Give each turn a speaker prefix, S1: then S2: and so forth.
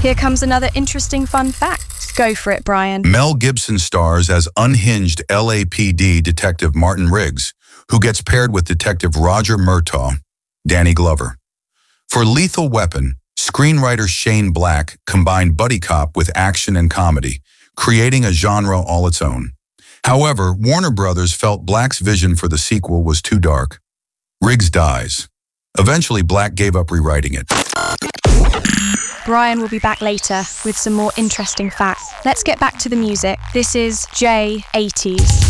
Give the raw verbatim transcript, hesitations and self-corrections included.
S1: Here comes another interesting fun fact. Go for it, Brian.
S2: Mel Gibson stars as unhinged L A P D Detective Martin Riggs, who gets paired with Detective Roger Murtaugh, Danny Glover. For Lethal Weapon, screenwriter Shane Black combined buddy cop with action and comedy, creating a genre all its own. However, Warner Brothers felt Black's vision for the sequel was too dark. Riggs dies. Eventually, Black gave up rewriting it.
S1: Brian will be back later with some more interesting facts. Let's get back to the music. This is J eighties.